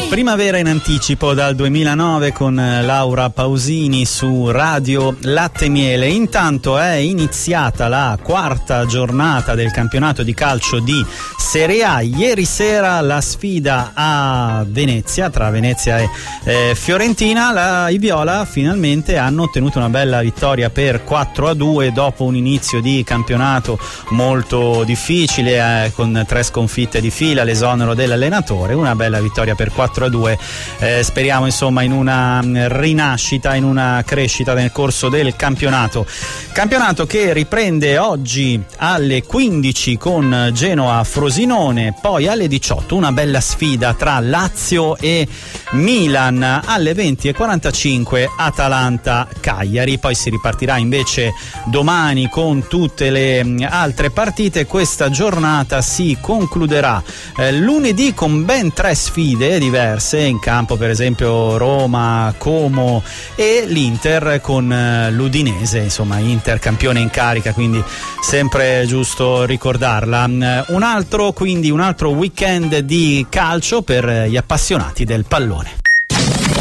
Primavera in anticipo dal 2009 con Laura Pausini su Radio Latte e Miele. Intanto è iniziata la quarta giornata del campionato di calcio di Serie A. Ieri sera la sfida a Venezia, tra Venezia e Fiorentina. I viola finalmente hanno ottenuto una bella vittoria per 4-2 dopo un inizio di campionato molto difficile, con 3 sconfitte di fila, l'esonero dell'allenatore. Una bella vittoria per 4-2, speriamo insomma in una rinascita, in una crescita nel corso del campionato che riprende oggi alle 15 con Genoa Frosinone, poi alle 18 una bella sfida tra Lazio e Milan, alle 20:45 Atalanta Cagliari. Poi si ripartirà invece domani con tutte le altre partite. Questa giornata si concluderà lunedì con ben 3 sfide diverse in campo, per esempio Roma, Como e l'Inter con l'Udinese, insomma Inter campione in carica, quindi sempre giusto ricordarla. Un altro weekend di calcio per gli appassionati del pallone.